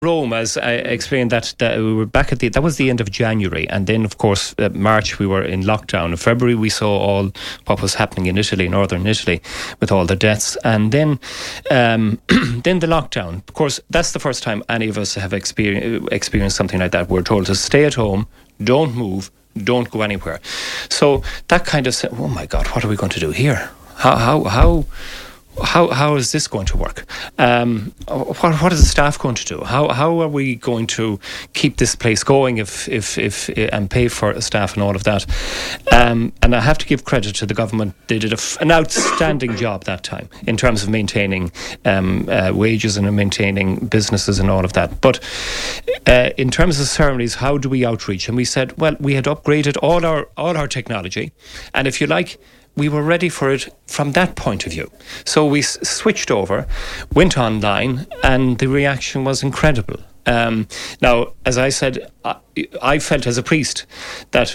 Rome, as I explained, that we were back that was the end of January, and then of course March we were in lockdown. In February we saw all what was happening in Italy, northern Italy, with all the deaths, and then then the lockdown. Of course, that's the first time any of us have experienced something like that. We're told to stay at home, don't move, don't go anywhere. So that kind of said, oh my God, what are we going to do here? How is this going to work? What is the staff going to do? How are we going to keep this place going if and pay for staff and all of that? And I have to give credit to the government. They did an outstanding job that time in terms of maintaining wages and maintaining businesses and all of that. But in terms of ceremonies, how do we outreach? And we said, well, we had upgraded all our technology, and if you like, we were ready for it from that point of view. So we switched over, went online, and the reaction was incredible. Now, as I said, I felt as a priest that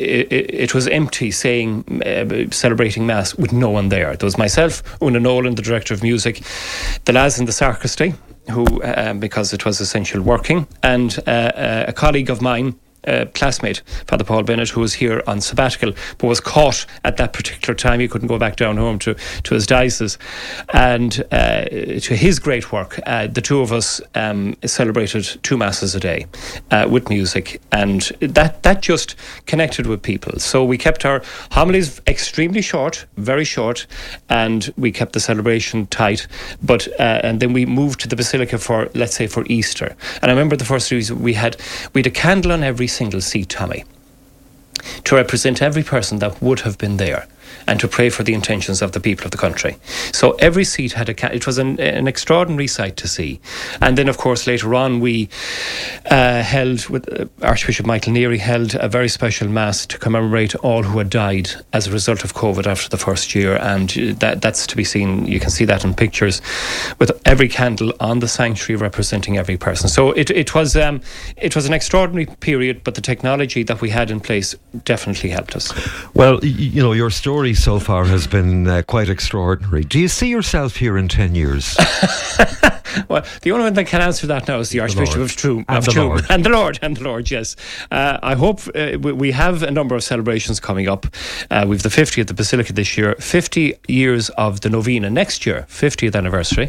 it was empty celebrating Mass with no one there. There was myself, Una Nolan, the director of music, the lads in the sacristy, who, because it was essential working, and a colleague of mine, classmate, Father Paul Bennett, who was here on sabbatical but was caught at that particular time. He couldn't go back down home to his diocese, and to his great work, the two of us celebrated 2 masses a day with music, and that just connected with people. So we kept our homilies extremely short, very short, and we kept the celebration tight, but and then we moved to the Basilica for, let's say, for Easter. And I remember the first series we had a candle on every single seat, Tommy, to represent every person that would have been there and to pray for the intentions of the people of the country. So every seat had it was an extraordinary sight to see. And then, of course, later on we held, with Archbishop Michael Neary, held a very special Mass to commemorate all who had died as a result of COVID after the first year, and that's to be seen. You can see that in pictures, with every candle on the sanctuary representing every person. So it was an extraordinary period, but the technology that we had in place definitely helped us. Well, your story so far has been quite extraordinary. Do you see yourself here in 10 years? Well, the only one that can answer that now is the Archbishop of Tuam. And the Lord, yes. I hope we have a number of celebrations coming up. We've the 50th at the Basilica this year, 50 years of the Novena next year, 50th anniversary,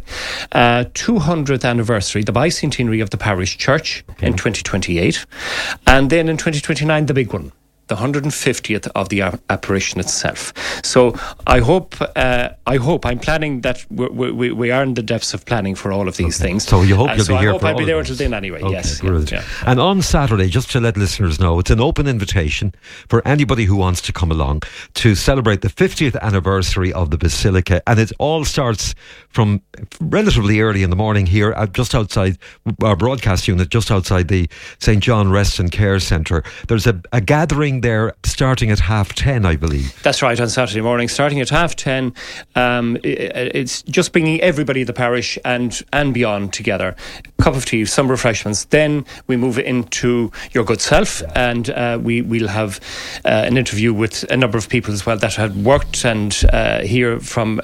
200th anniversary, the bicentenary of the parish church in 2028, and then in 2029 the big one, the 150th of the apparition itself. So I hope I'm planning that we are in the depths of planning for all of these things. So you hope you'll be here for all of them. I hope I'll be there until then anyway. Okay, yes. Yeah. And on Saturday, just to let listeners know, it's an open invitation for anybody who wants to come along to celebrate the 50th anniversary of the Basilica, and it all starts from relatively early in the morning here just outside our broadcast unit, just outside the St. John Rest and Care Centre. There's a gathering there starting at 10:30, I believe. That's right, on Saturday morning, starting at 10:30. It's just bringing everybody in the parish and beyond together. Cup of tea, some refreshments. Then we move into Your Good Self, and we'll have an interview with a number of people as well that had worked and hear from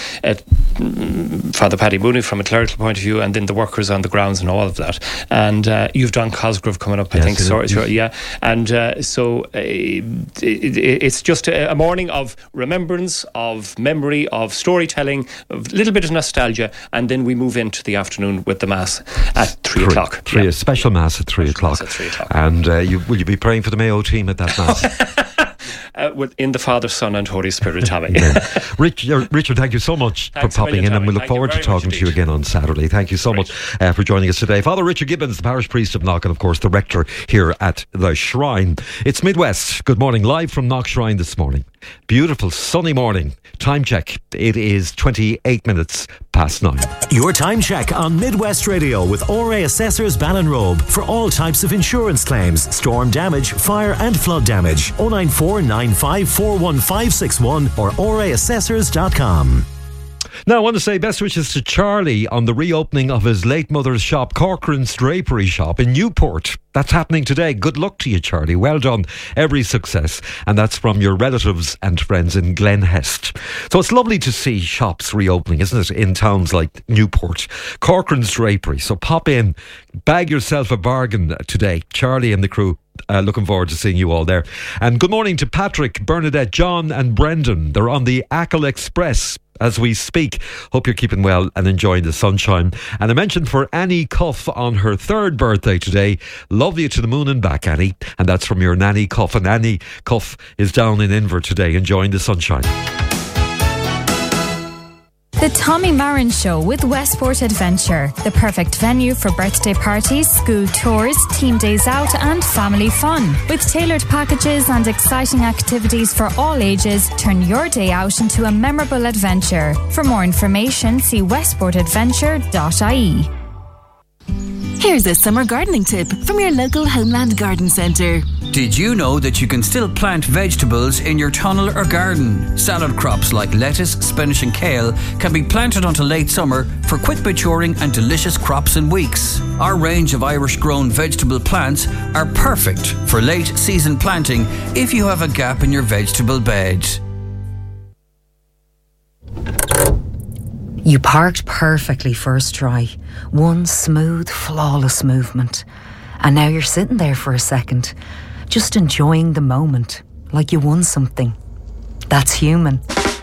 Father Paddy Mooney from a clerical point of view, and then the workers on the grounds and all of that. And you've Don Cosgrove coming up, I think. So yeah, and so it's just a morning of remembrance, of memory, of storytelling, a little bit of nostalgia, and then we move into the afternoon with the Mass at 3 o'clock. A special Mass at 3 o'clock. And will you be praying for the Mayo team at that Mass? In the Father, Son and Holy Spirit, Tommy. Richard, thank you so much for popping in, and we look forward to talking to you again on Saturday. Thank you so much for joining us today. Father Richard Gibbons, the parish priest of Knock, and of course the rector here at the Shrine. It's Midwest. Good morning, live from Knock Shrine this morning. Beautiful sunny morning. Time check. It is 28 minutes past 9. Your time check on Midwest Radio with ORA Assessors Ballinrobe for all types of insurance claims, storm damage, fire and flood damage. 094 95 41561 or oraassessors.com. Now, I want to say best wishes to Charlie on the reopening of his late mother's shop, Corcoran's Drapery Shop in Newport. That's happening today. Good luck to you, Charlie. Well done. Every success. And that's from your relatives and friends in Glen Hest. So it's lovely to see shops reopening, isn't it, in towns like Newport. Corcoran's Drapery. So pop in, bag yourself a bargain today. Charlie and the crew. Looking forward to seeing you all there. And good morning to Patrick, Bernadette, John and Brendan. They're on the Achill Express as we speak. Hope you're keeping well and enjoying the sunshine. And I mentioned for Annie Cuff on her 3rd birthday today. Love you to the moon and back, Annie. And that's from your Nanny Cuff. And Annie Cuff is down in Inver today enjoying the sunshine. The Tommy Marin Show with Westport Adventure, the perfect venue for birthday parties, school tours, team days out and family fun. With tailored packages and exciting activities for all ages, turn your day out into a memorable adventure. For more information, see westportadventure.ie. Here's a summer gardening tip from your local Homeland Garden Centre. Did you know that you can still plant vegetables in your tunnel or garden? Salad crops like lettuce, spinach and kale can be planted until late summer for quick maturing and delicious crops in weeks. Our range of Irish-grown vegetable plants are perfect for late season planting if you have a gap in your vegetable bed. You parked perfectly first try. One smooth, flawless movement. And now you're sitting there for a second, just enjoying the moment, like you won something. That's human.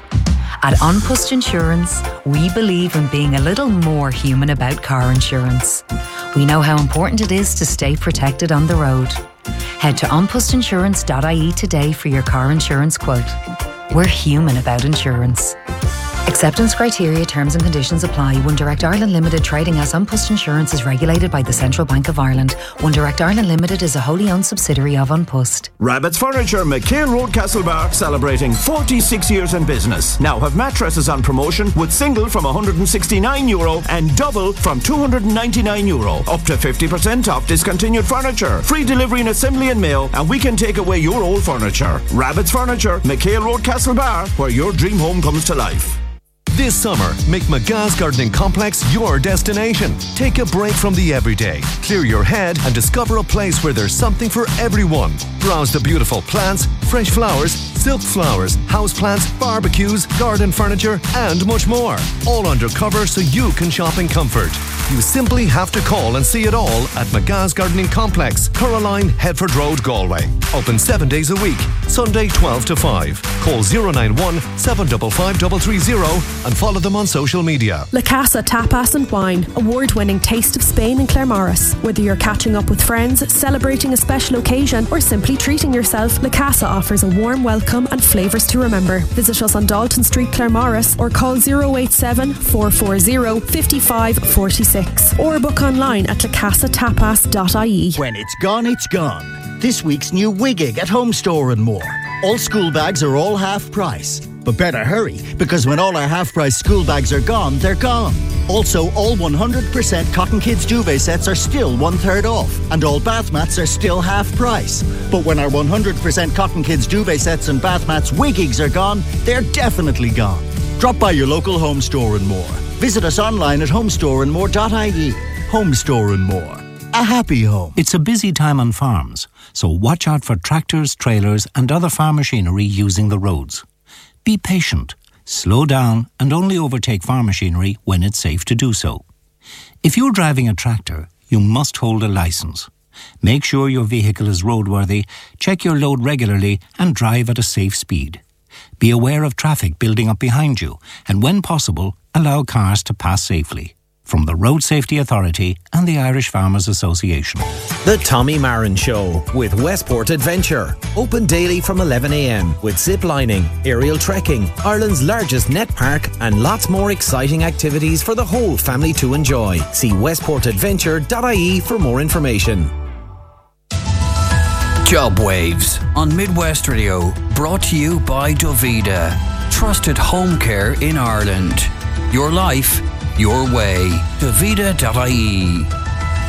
At An Post Insurance, we believe in being a little more human about car insurance. We know how important it is to stay protected on the road. Head to onpostinsurance.ie today for your car insurance quote. We're human about insurance. Acceptance criteria, terms and conditions apply. One Direct Ireland Limited, trading as An Post Insurance, is regulated by the Central Bank of Ireland. One Direct Ireland Limited is a wholly owned subsidiary of An Post. Rabbit's Furniture, McHale Road, Castlebar, celebrating 46 years in business. Now have mattresses on promotion with single from €169 and double from €299. Up to 50% off discontinued furniture. Free delivery and assembly and mail, and we can take away your old furniture. Rabbit's Furniture, McHale Road, Castlebar, where your dream home comes to life. This summer, make McGah's Gardening Complex your destination. Take a break from the everyday, clear your head and discover a place where there's something for everyone. Browse the beautiful plants, fresh flowers, silk flowers, houseplants, barbecues, garden furniture and much more. All under cover so you can shop in comfort. You simply have to call and see it all at McGah's Gardening Complex, Coraline, Headford Road, Galway. Open 7 days a week, Sunday 12 to 5. Call 091 755 330 and follow them on social media. La Casa Tapas and Wine, award-winning Taste of Spain in Claremorris. Whether you're catching up with friends, celebrating a special occasion or simply treating yourself, La Casa offers a warm welcome and flavours to remember. Visit us on Dalton Street, Claremorris or call 087 440 5546 or book online at lacasatapas.ie. When it's gone, it's gone. This week's new Wiggig at Home Store and More. All school bags are all half price. But better hurry, because when all our half-price school bags are gone, they're gone. Also, all 100% Cotton Kids duvet sets are still 1/3 off, and all bath mats are still half price. But when our 100% Cotton Kids duvet sets and bath mats Wiggigs are gone, they're definitely gone. Drop by your local Home Store and More. Visit us online at homestoreandmore.ie. Home Store and More. A happy home. It's a busy time on farms, so watch out for tractors, trailers and other farm machinery using the roads. Be patient, slow down and only overtake farm machinery when it's safe to do so. If you're driving a tractor, you must hold a licence. Make sure your vehicle is roadworthy, check your load regularly and drive at a safe speed. Be aware of traffic building up behind you and when possible, allow cars to pass safely. From the Road Safety Authority and the Irish Farmers Association. The Tommy Marin Show with Westport Adventure. Open daily from 11 a.m. with zip lining, aerial trekking, Ireland's largest net park and lots more exciting activities for the whole family to enjoy. See westportadventure.ie for more information. Job Waves on Midwest Radio, brought to you by Dovida. Trusted home care in Ireland. Your life, your way. Dovida.ie.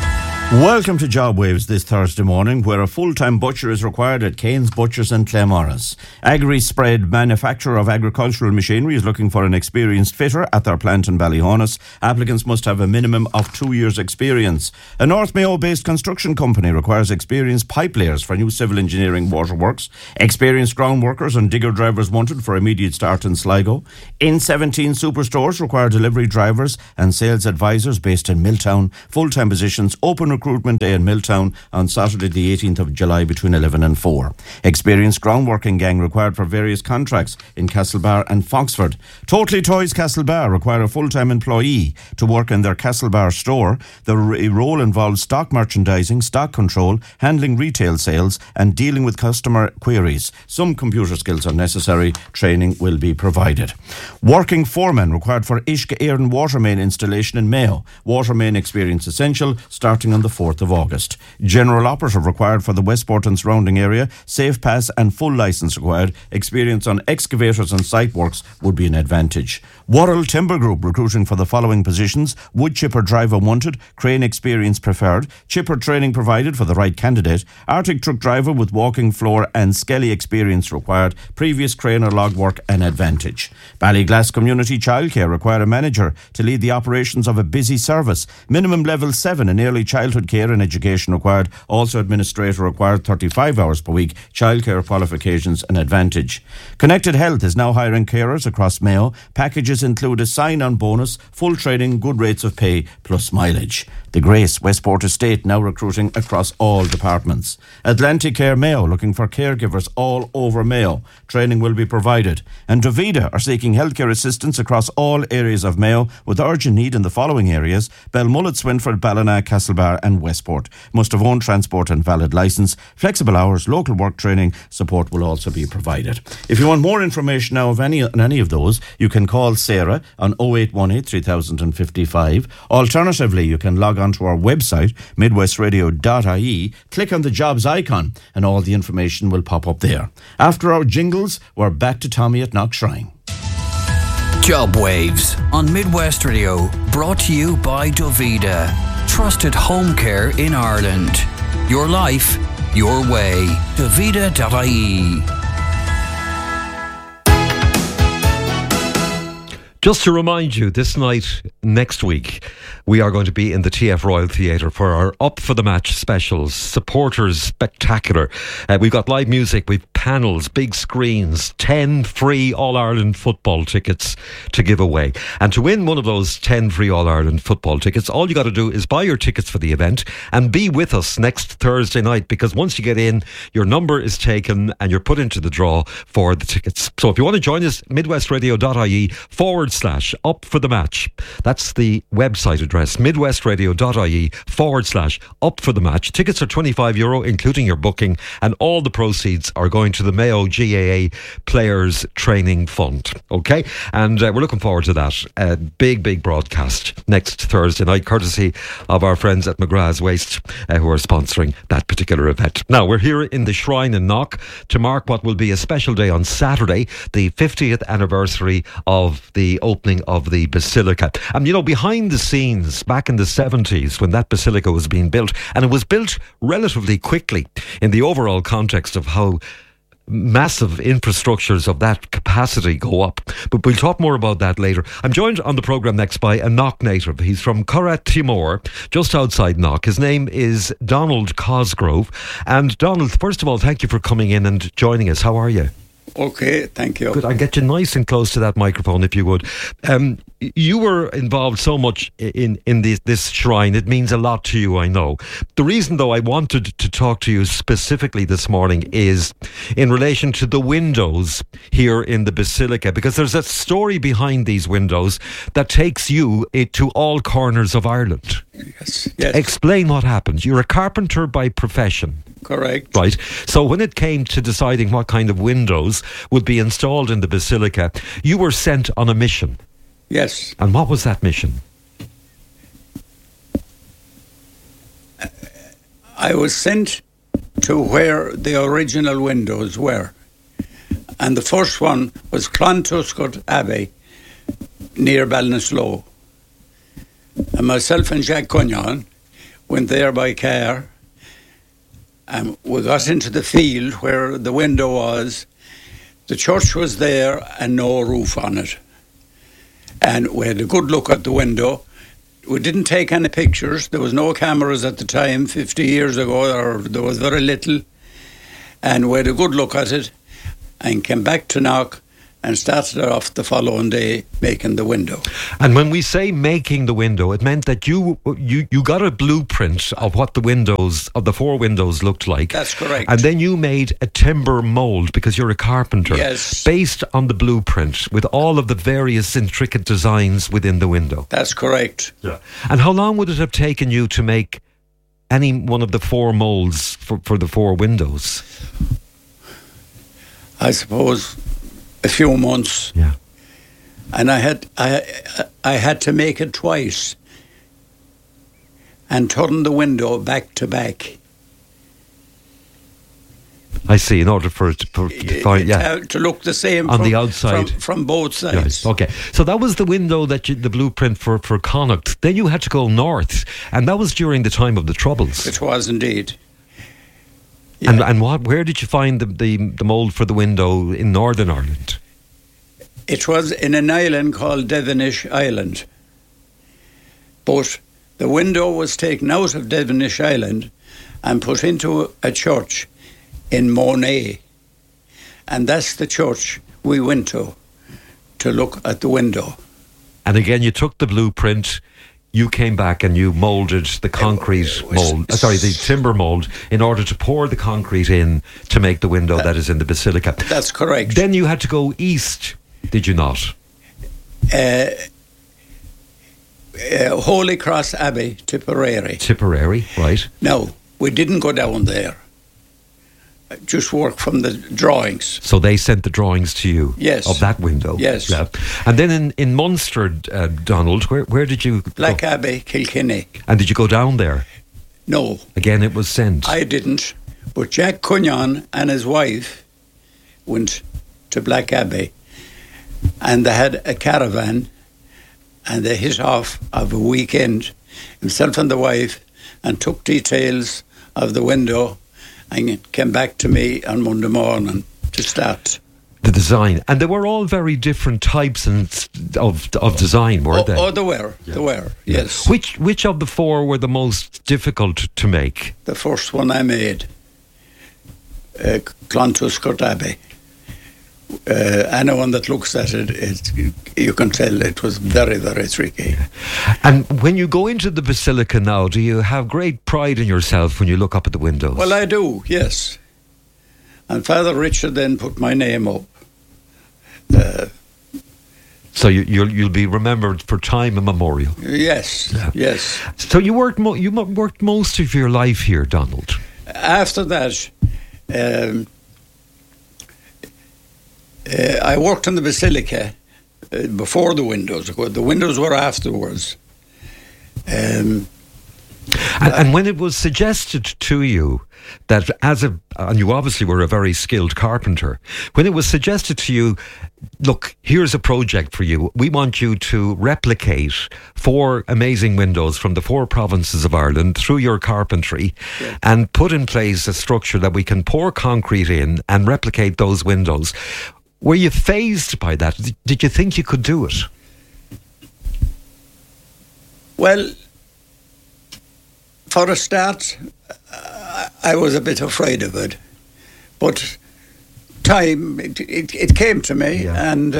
Welcome to Job Waves this Thursday morning, where a full-time butcher is required at Kane's Butchers in Claremorris. Agri-Spread, manufacturer of agricultural machinery, is looking for an experienced fitter at their plant in Ballyhonus. Applicants must have a minimum of 2 years' experience. A North Mayo-based construction company requires experienced pipe layers for new civil engineering waterworks. Experienced ground workers and digger drivers wanted for immediate start in Sligo. In17 superstores require delivery drivers and sales advisors based in Milltown. Full-time positions, open recruitment day in Milltown on Saturday the 18th of July between 11 and 4. Experienced groundworking gang required for various contracts in Castlebar and Foxford. Totally Toys Castlebar require a full-time employee to work in their Castlebar store. The role involves stock merchandising, stock control, handling retail sales and dealing with customer queries. Some computer skills are necessary. Training will be provided. Working foreman required for Ishka Air and Water Main installation in Mayo. Water main experience essential, starting on the 4th of August. General operative required for the Westport and surrounding area. Safe pass and full licence required. Experience on excavators and site works would be an advantage. Worrell Timber Group recruiting for the following positions: wood chipper driver wanted, crane experience preferred, chipper training provided for the right candidate, Arctic truck driver with walking floor and skelly experience required, previous crane or log work an advantage. Ballyglass Community Childcare require a manager to lead the operations of a busy service. Minimum level 7 in early childhood care and education required. Also administrator required, 35 hours per week. Childcare qualifications an advantage. Connected Health is now hiring carers across Mayo. Packages include a sign-on bonus, full training, good rates of pay plus mileage. The Grace Westport Estate now recruiting across all departments. Atlantic Care Mayo looking for caregivers all over Mayo. Training will be provided. And Dovida are seeking healthcare assistance across all areas of Mayo with urgent need in the following areas: Belmullet, Swinford, Ballina, Castlebar and Westport. Must have owned transport and valid licence. Flexible hours, local work training support will also be provided. If you want more information now on any of those, you can call Sarah on 0818 3055. Alternatively, you can log on to our website, midwestradio.ie, click on the jobs icon and all the information will pop up there. After our jingles, we're back to Tommy at Knockshrine. Job Waves on Midwest Radio, brought to you by Dovida. Trusted home care in Ireland. Your life, your way. Dovida.ie. Just to remind you, this night, next week, we are going to be in the TF Royal Theatre for our Up for the Match specials, Supporters Spectacular. We've got live music, we've panels, big screens, 10 free All-Ireland football tickets to give away. And to win one of those 10 free All-Ireland football tickets, all you got to do is buy your tickets for the event and be with us next Thursday night, because once you get in, your number is taken and you're put into the draw for the tickets. So if you want to join us, midwestradio.ie/up for the match. That's the website address, midwestradio.ie/up for the match. Tickets are €25, including your booking, and all the proceeds are going to the Mayo GAA Players Training Fund. Okay? And we're looking forward to that. Big broadcast next Thursday night, courtesy of our friends at McGrath's Waste, who are sponsoring that particular event. Now, we're here in the Shrine in Knock to mark what will be a special day on Saturday, the 50th anniversary of the opening of the Basilica. And you know, behind the scenes, back in the 70s, when that Basilica was being built, and it was built relatively quickly in the overall context of how massive infrastructures of that capacity go up. But we'll talk more about that later. I'm joined on the programme next by a Knock native. He's from Curragh Timor, just outside Knock. His name is Donald Cosgrove. And Donald, first of all, thank you for coming in and joining us. How are you? Okay, thank you. Good. I'll get you nice and close to that microphone if you would. You were involved so much in this shrine. It means a lot to you, I know. The reason, though, I wanted to talk to you specifically this morning is in relation to the windows here in the Basilica, because there's a story behind these windows that takes you to all corners of Ireland. Yes. Explain what happened. You're a carpenter by profession. Correct. Right. So when it came to deciding what kind of windows would be installed in the Basilica, you were sent on a mission. Yes. And what was that mission? I was sent to where the original windows were. And the first one was Clontuscut Abbey, near Ballinasloe. And myself and Jack Cunyon went there by car, and we got into the field where the window was. The church was there and no roof on it. And we had a good look at the window. We didn't take any pictures. There was no cameras at the time, 50 years ago, or there was very little. And we had a good look at it and came back to Knock and started off the following day making the window. And when we say making the window, it meant that you got a blueprint of what the windows, of the 4 windows looked like. That's correct. And then you made a timber mould, because you're a carpenter. Yes. Based on the blueprint, with all of the various intricate designs within the window. That's correct. Yeah. And how long would it have taken you to make any one of the 4 moulds for the 4 windows? I suppose a few months. Yeah. And I had to make it twice and turn the window back to back. I see, in order for it to look the same on the outside from both sides. Yes. Okay, so that was the window that the blueprint for Connacht. Then you had to go north, and that was during the time of the Troubles. It was indeed. Yeah. And where did you find the mould for the window in Northern Ireland? It was in an island called Devonish Island. But the window was taken out of Devonish Island and put into a church in Monet. And that's the church we went to look at the window. And again, you took the blueprint, you came back and you moulded the concrete mould, the timber mould, in order to pour the concrete in to make the window that is in the basilica. That's correct. Then you had to go east, did you not? Holy Cross Abbey, Tipperary. Tipperary, right. No, we didn't go down there. Just work from the drawings. So they sent the drawings to you? Yes. Of that window? Yes. Yeah. And then in Munster, Donald, where did you Black go? Abbey, Kilkenny. And did you go down there? No. Again, it was sent? I didn't. But Jack Cunyon and his wife went to Black Abbey, and they had a caravan, and they hit off of a weekend, himself and the wife, and took details of the window and came back to me on Monday morning to start the design. And they were all very different types of design, weren't they? Oh, they were. Yeah. They were, yes. Which of the 4 were the most difficult to make? The first one I made, Clontuscurt Abbey. Anyone that looks at it, you can tell it was very, very tricky. And when you go into the basilica now, do you have great pride in yourself when you look up at the windows? Well, I do, yes. And Father Richard then put my name up. So you'll be remembered for time immemorial. Yes, yes. So you worked most of your life here, Donald. After that, I worked in the basilica before the windows. The windows were afterwards. And when it was suggested to you that and you obviously were a very skilled carpenter, when it was suggested to you, look, here's a project for you. We want you to replicate 4 amazing windows from the 4 provinces of Ireland through your carpentry, and put in place a structure that we can pour concrete in and replicate those windows. Were you fazed by that? Did you think you could do it? Well, for a start, I was a bit afraid of it. But it came to me, and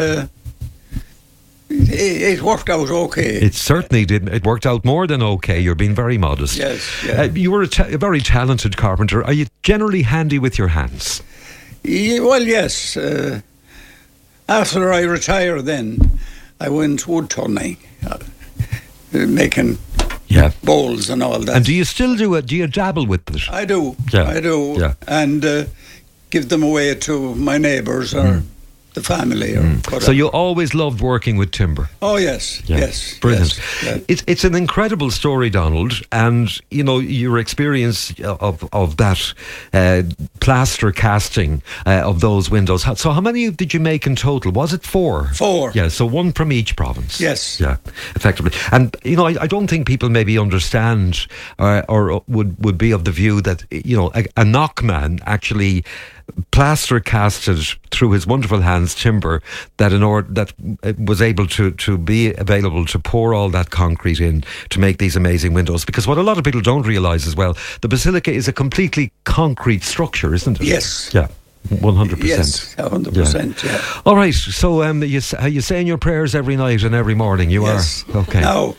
it worked out okay. It certainly did. It worked out more than okay. You're being very modest. Yes. Yeah. You were a very talented carpenter. Are you generally handy with your hands? Well, yes. After I retired then, I went wood turning, making bowls and all that. And do you still do it? Do you dabble with it? I do. Yeah. I do. Yeah. And give them away to my neighbours or the family. So you always loved working with timber? Oh, yes, Yeah. yes. Brilliant. Yes. It's an incredible story, Donald, and you know your experience of that plaster casting of those windows. So how many did you make in total? Was it 4? 4. Yeah, so one from each province. Yes. Yeah, effectively. And you know, I don't think people maybe understand or would be of the view that you know a knock man actually plaster casted through his wonderful hands timber that was able to be available to pour all that concrete in to make these amazing windows. Because what a lot of people don't realise as well, the Basilica is a completely concrete structure, isn't it? Yes. Yeah. 100%. Yes, 100%. Yeah. All right. So, you saying your prayers every night and every morning? You Yes. are. Okay. Now,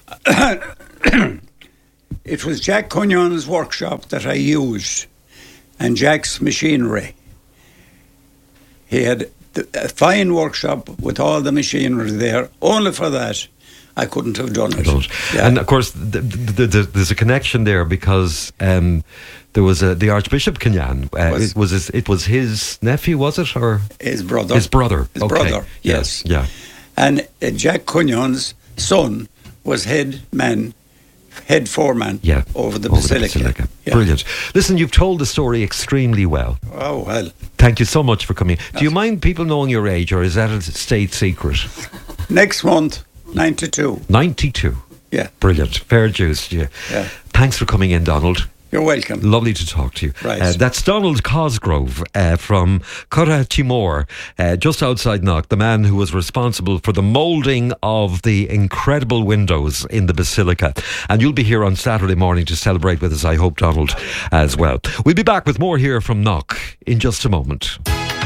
it was Jack Cunnion's workshop that I used, and Jack's machinery. He had a fine workshop with all the machinery there. Only for that, I couldn't have done it. Yeah. And of course, there's a connection there because there was the Archbishop Kenyan. It was his nephew, was it, or his brother? His brother. His brother. Yes. Yeah. And Jack Cunnion's son was head foreman over the Basilica. Yeah. Brilliant. Listen, you've told the story extremely well. Oh, well. Thank you so much for coming. Do you mind people knowing your age, or is that a state secret? Next month, 92. 92? Yeah. Brilliant. Fair dues to you. Yeah. Thanks for coming in, Donald. You're welcome. Lovely to talk to you. Right. That's Donald Cosgrove from Curragh Timor, just outside Knock, the man who was responsible for the moulding of the incredible windows in the Basilica. And you'll be here on Saturday morning to celebrate with us, I hope, Donald, as well. We'll be back with more here from Knock in just a moment.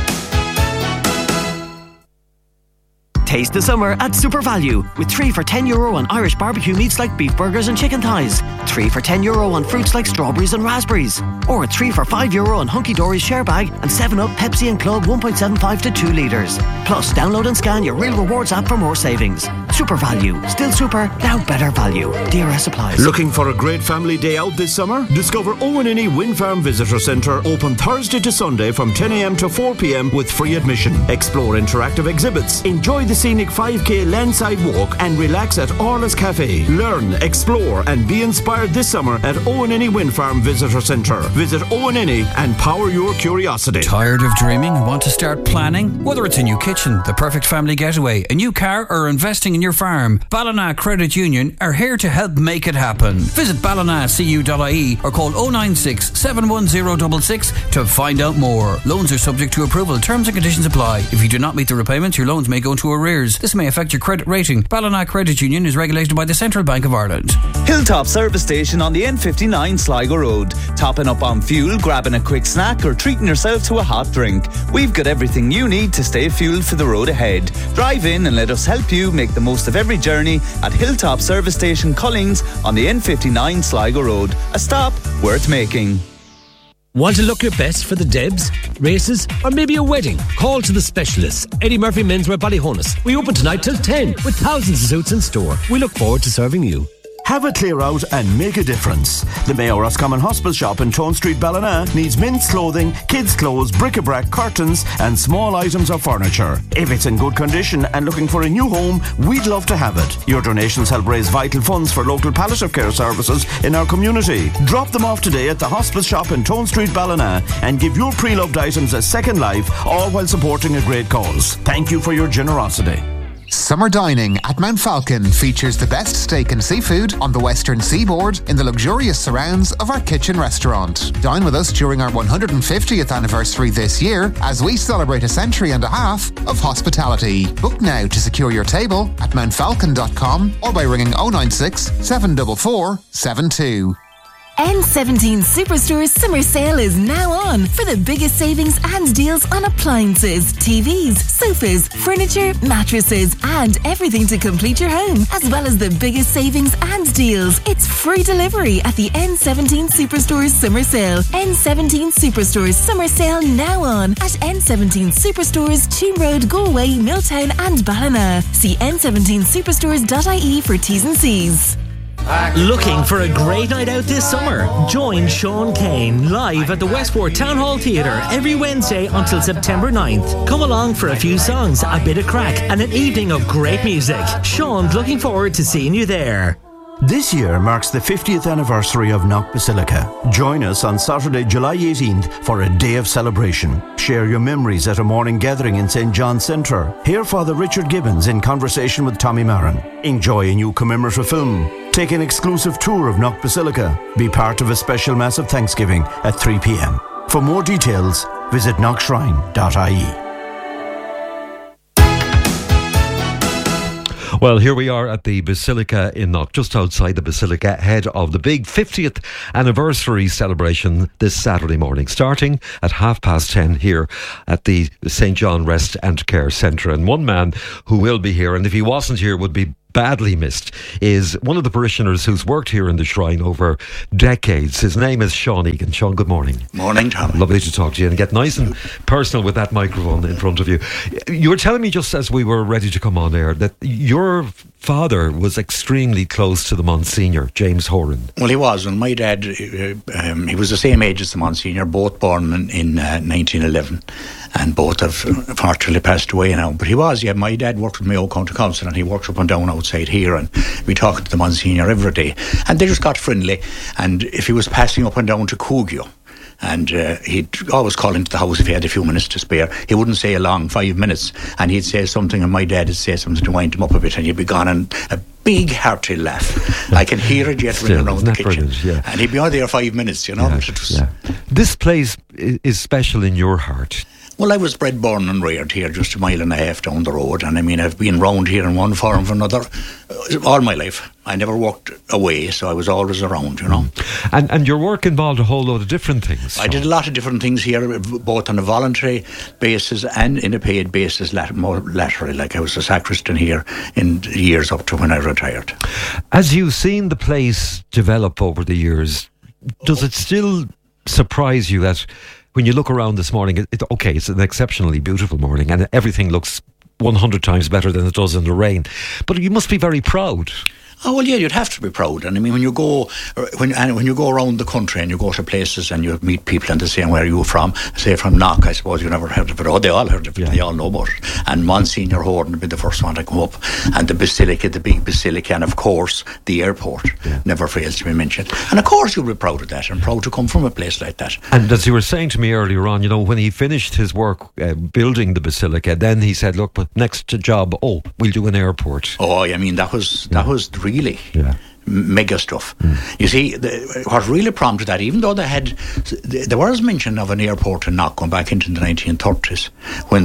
Taste the summer at Super Value with 3 for €10 on Irish barbecue meats like beef burgers and chicken thighs, 3 for €10 on fruits like strawberries and raspberries, or 3 for €5 on Hunky Dory's share bag and 7-Up, Pepsi and Club 1.75 to 2 litres. Plus, download and scan your Real Rewards app for more savings. Super Value. Still super, now better value. DRS applies. Looking for a great family day out this summer? Discover Owenini Wind Farm Visitor Centre, open Thursday to Sunday from 10 a.m. to 4 p.m. with free admission. Explore interactive exhibits, enjoy the scenic 5k landside walk and relax at Orla's Cafe. Learn, explore and be inspired this summer at Owenini Wind Farm Visitor Centre. Visit Owenini and power your curiosity. Tired of dreaming and want to start planning? Whether it's a new kitchen, the perfect family getaway, a new car or investing in your farm, Ballina Credit Union are here to help make it happen. Visit ballinacu.ie or call 096 71066 to find out more. Loans are subject to approval. Terms and conditions apply. If you do not meet the repayments, your loans may go into arrears. This may affect your credit rating. Ballina Credit Union is regulated by the Central Bank of Ireland. Hilltop Service Station on the N59 Sligo Road. Topping up on fuel, grabbing a quick snack or treating yourself to a hot drink. We've got everything you need to stay fueled for the road ahead. Drive in and let us help you make the most of every journey at Hilltop Service Station Collings on the N59 Sligo Road. A stop worth making. Want to look your best for the Debs, races, or maybe a wedding? Call to the specialists, Eddie Murphy Menswear Ballyhonus. We open tonight till 10 with thousands of suits in store. We look forward to serving you. Have a clear out and make a difference. The Mayor Roscommon Hospital shop in Tone Street, Ballina needs men's clothing, kids' clothes, bric-a-brac, curtains and small items of furniture. If it's in good condition and looking for a new home, we'd love to have it. Your donations help raise vital funds for local palliative care services in our community. Drop them off today at the hospital shop in Tone Street, Ballina and give your pre-loved items a second life, all while supporting a great cause. Thank you for your generosity. Summer dining at Mount Falcon features the best steak and seafood on the western seaboard in the luxurious surrounds of our kitchen restaurant. Dine with us during our 150th anniversary this year as we celebrate a century and a half of hospitality. Book now to secure your table at mountfalcon.com or by ringing 096 744 72. N17 Superstore's summer sale is now on for the biggest savings and deals on appliances, TVs, sofas, furniture, mattresses, and everything to complete your home, as well as the biggest savings and deals. It's free delivery at the N17 Superstore's summer sale. N17 Superstore's summer sale now on at N17 Superstores, Cheam Road, Galway, Milltown, and Ballina. See n17superstores.ie for T's and C's. Looking for a great night out this summer? Join Sean Kane live at the Westport Town Hall Theatre every Wednesday until September 9th. Come along for a few songs, a bit of crack, and an evening of great music. Sean's looking forward to seeing you there. This year marks the 50th anniversary of Knock Basilica. Join us on Saturday, July 18th for a day of celebration. Share your memories at a morning gathering in St. John's Centre. Hear Father Richard Gibbons in conversation with Tommy Marin. Enjoy a new commemorative film. Take an exclusive tour of Knock Basilica. Be part of a special Mass of Thanksgiving at 3 p.m. For more details, visit knockshrine.ie. Well, here we are at the Basilica in Knock, just outside the Basilica, ahead of the big 50th anniversary celebration this Saturday morning, starting at 10:30 here at the St. John Rest and Care Centre. And one man who will be here, and if he wasn't here would be badly missed, is one of the parishioners who's worked here in the shrine over decades. His name is Sean Egan. Sean, good morning. Morning, Tom. Lovely to talk to you and get nice and personal with that microphone in front of you. You were telling me just as we were ready to come on air that your father was extremely close to the Monsignor, James Horan. Well, he was. And my dad, he was the same age as the Monsignor, both born in 1911, and both have unfortunately passed away now. But he was, yeah, my dad worked with Mayo County Council, and he worked up and down outside here, and we talked to the Monsignor every day. And they just got friendly. And if he was passing up and down to Coogio, and he'd always call into the house if he had a few minutes to spare. He wouldn't say a long 5 minutes, and he'd say something, and my dad would say something to wind him up a bit, and he'd be gone, and a big hearty laugh. I can hear it yet ringing around the kitchen. Yeah. And he'd be on there 5 minutes, you know. Yeah. This place is special in your heart. Well, I was bred, born and reared here, just a mile and a half down the road. And I mean, I've been round here in one form or another all my life. I never walked away, so I was always around, you know. And your work involved a whole load of different things. I did a lot of different things here, both on a voluntary basis and in a paid basis, more laterally. Like I was a sacristan here in years up to when I retired. As you've seen the place develop over the years, does it still surprise you that when you look around this morning, it's an exceptionally beautiful morning and everything looks 100 times better than it does in the rain, but you must be very proud. Oh, well, yeah, you'd have to be proud. And I mean, when you go around the country and you go to places and you meet people and they say, where are you from? Say, from Knock, I suppose you never heard of it. Oh, they all heard of it. Yeah. They all know about it. And Monsignor Horan would be the first one to come up. And the Basilica, the big Basilica, and of course, the airport never fails to be mentioned. And of course, you'll be proud of that and proud to come from a place like that. And as you were saying to me earlier on, you know, when he finished his work building the Basilica, then he said, look, but next job, we'll do an airport. Oh, I mean, that was really mega stuff. You see, what really prompted that, even though there was mention of an airport in Knock going back into the 1930s, when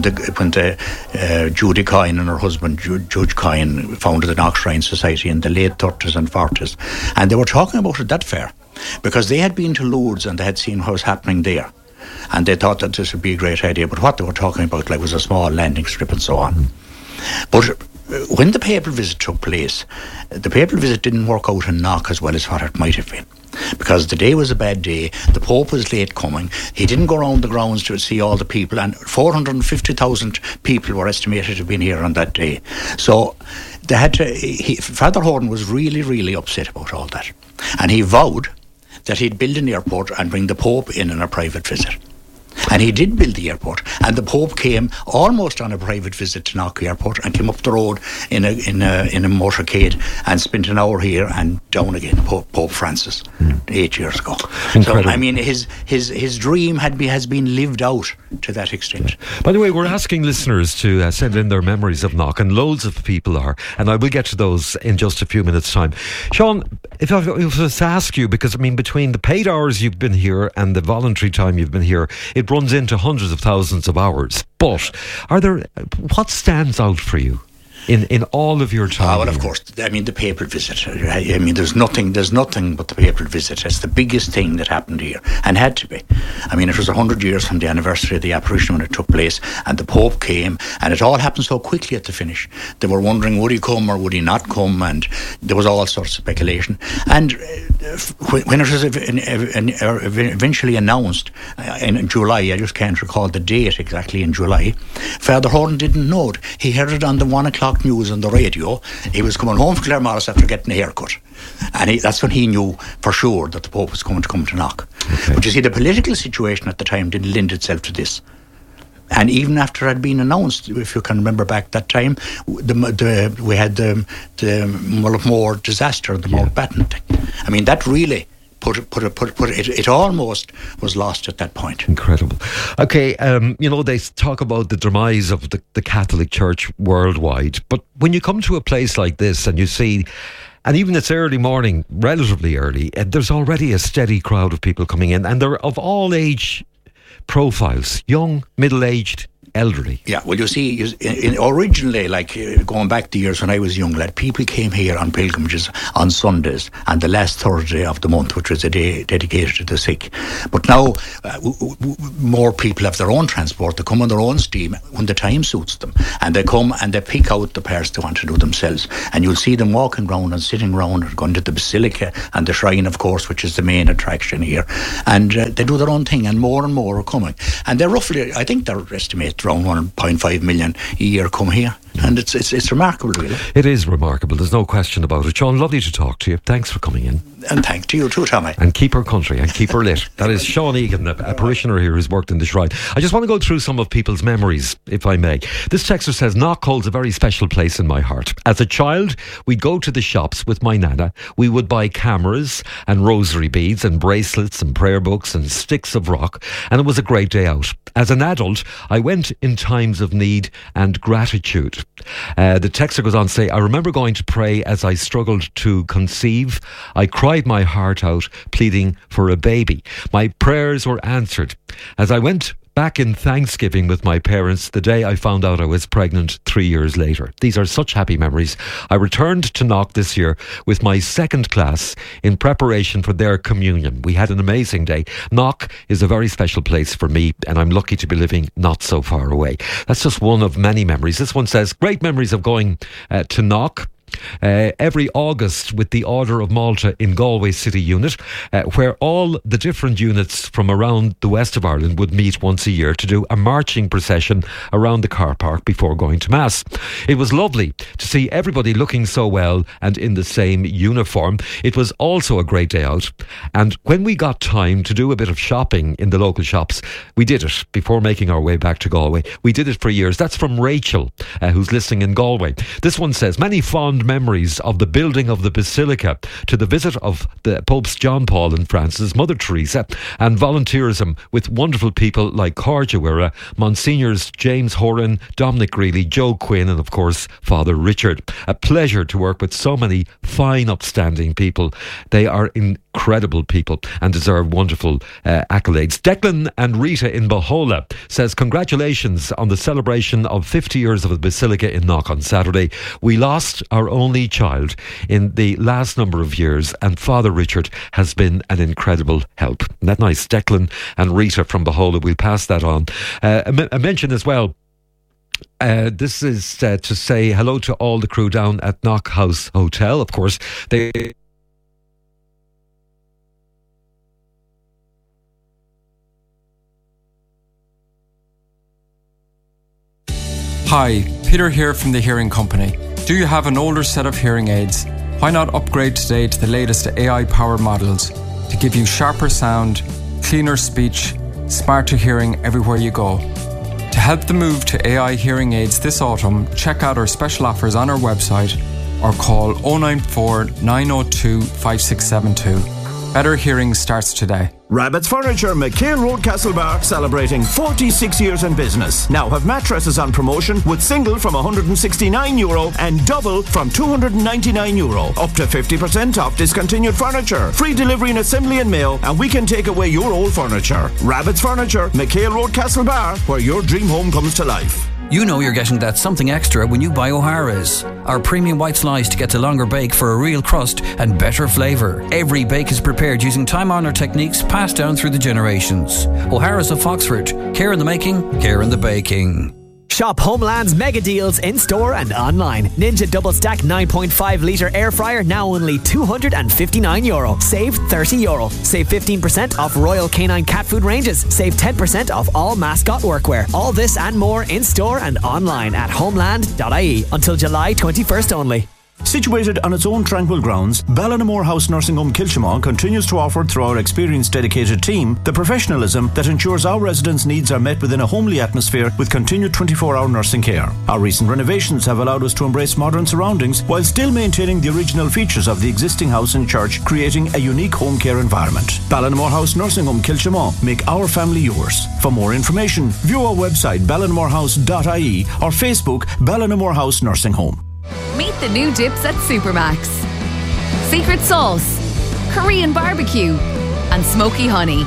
Judy Coyne and her husband Judge Coyne founded the Knock Shrine Society in the late 30s and 40s, and they were talking about it that fair because they had been to Lourdes and they had seen what was happening there, and they thought that this would be a great idea. But what they were talking about was a small landing strip and so on. But when the papal visit took place, the papal visit didn't work out in Knock as well as what it might have been, because the day was a bad day, the Pope was late coming, he didn't go around the grounds to see all the people, and 450,000 people were estimated to have been here on that day. So they had to. Father Horan was really, really upset about all that, and he vowed that he'd build an airport and bring the Pope in on a private visit. And he did build the airport, and the Pope came almost on a private visit to Knock Airport and came up the road in a motorcade and spent an hour here and down again. Pope Francis, 8 years ago. Incredible. So I mean, his dream has been lived out to that extent. By the way, we're asking listeners to send in their memories of Knock, and loads of people are, and I will get to those in just a few minutes' time. Sean, if I was to ask you, because I mean, between the paid hours you've been here and the voluntary time you've been here, it runs into hundreds of thousands of hours. But what stands out for you in all of your time? Well, of course, I mean, the papal visit. I mean, there's nothing but the papal visit. It's the biggest thing that happened here, and had to be. I mean, it was 100 years from the anniversary of the apparition when it took place, and the Pope came, and it all happened so quickly at the finish. They were wondering, would he come or would he not come, and there was all sorts of speculation. And when it was eventually announced in July, I just can't recall the date exactly in July, Father Horton didn't know it. He heard it on the 1 o'clock news on the radio. He was coming home from Claremorris after getting a haircut. And that's when he knew for sure that the Pope was going to come to Knock. Okay. But you see, the political situation at the time didn't lend itself to this. And even after it had been announced, if you can remember back that time, we had the Mullaghmore disaster, the Mountbatten thing. I mean, that really put it almost was lost at that point. Incredible. Okay, they talk about the demise of the Catholic Church worldwide, but when you come to a place like this and you see, and even it's early morning, relatively early, there's already a steady crowd of people coming in, and they're of all age profiles, young, middle-aged, elderly. Yeah, well, you see, originally, like going back the years when I was young lad, people came here on pilgrimages on Sundays and the last Thursday of the month, which was a day dedicated to the sick. But now, more people have their own transport. They come on their own steam when the time suits them. And they come and they pick out the pairs they want to do themselves. And you'll see them walking around and sitting around and going to the Basilica and the Shrine, of course, which is the main attraction here. And they do their own thing, and more are coming. And they're roughly, I think they're estimated around 1.5 million a year come here. And it's remarkable, really. It is remarkable, there's no question about it. Sean, lovely to talk to you. Thanks for coming in. And thanks to you too, Tommy. And keep her country and keep her lit. That is Sean Egan, a parishioner here who's worked in the Shrine. I just want to go through some of people's memories, if I may. This texter says, Knock holds a very special place in my heart. As a child, we'd go to the shops with my nana. We would buy cameras and rosary beads and bracelets and prayer books and sticks of rock, and it was a great day out. As an adult, I went in times of need and gratitude. The texter goes on to say, I remember going to pray as I struggled to conceive. I cried my heart out, pleading for a baby. My prayers were answered. As I went back in Thanksgiving with my parents, the day I found out I was pregnant 3 years later. These are such happy memories. I returned to Knock this year with my second class in preparation for their communion. We had an amazing day. Knock is a very special place for me, and I'm lucky to be living not so far away. That's just one of many memories. This one says, great memories of going to Knock. Every August with the Order of Malta in Galway City Unit, where all the different units from around the west of Ireland would meet once a year to do a marching procession around the car park before going to Mass. It was lovely to see everybody looking so well and in the same uniform. It was also a great day out, and when we got time to do a bit of shopping in the local shops, we did it before making our way back to Galway. We did it for years. That's from Rachel, who's listening in Galway. This one says, many fond memories of the building of the Basilica, to the visit of the Popes John Paul and Francis, Mother Teresa, and volunteerism with wonderful people like Corja Wira, Monsignors James Horan, Dominic Greeley, Joe Quinn, and of course Father Richard. A pleasure to work with so many fine, upstanding people. They are incredible people and deserve wonderful accolades. Declan and Rita in Bahola says, congratulations on the celebration of 50 years of the Basilica in Knock on Saturday. We lost our only child in the last number of years, and Father Richard has been an incredible help. Isn't that nice? Declan and Rita from Bahola, we'll pass that on. I mentioned as well, this is to say hello to all the crew down at Knock House Hotel. Of course, they... Hi, Peter here from the Hearing Company. Do you have an older set of hearing aids? Why not upgrade today to the latest AI-powered models to give you sharper sound, cleaner speech, smarter hearing everywhere you go? To help the move to AI hearing aids this autumn, check out our special offers on our website or call 094 902 5672. Better hearing starts today. Rabbit's Furniture, McHale Road, Castlebar, celebrating 46 years in business. Now have mattresses on promotion with single from €169 and double from €299. Up to 50% off discontinued furniture. Free delivery and assembly and mail, and we can take away your old furniture. Rabbit's Furniture, McHale Road, Castlebar, where your dream home comes to life. You know you're getting that something extra when you buy O'Hara's. Our premium white slice to get a longer bake for a real crust and better flavour. Every bake is prepared using time-honoured techniques passed down through the generations. O'Hara's of Foxford. Care in the making, care in the baking. Shop Homeland's mega deals in store and online. Ninja Double Stack 9.5 litre air fryer now only €259. Save €30. Save 15% off Royal Canine cat food ranges. Save 10% off all mascot workwear. All this and more in store and online at homeland.ie until July 21st only. Situated on its own tranquil grounds, Ballinamore House Nursing Home Kilchimau continues to offer, through our experienced dedicated team, the professionalism that ensures our residents' needs are met within a homely atmosphere with continued 24-hour nursing care. Our recent renovations have allowed us to embrace modern surroundings while still maintaining the original features of the existing house and church, creating a unique home care environment. Ballinamore House Nursing Home Kilchimau. Make our family yours. For more information, view our website ballinamorehouse.ie or Facebook Ballinamore House Nursing Home. Meet the new dips at Supermax. Secret sauce, Korean barbecue, and smoky honey.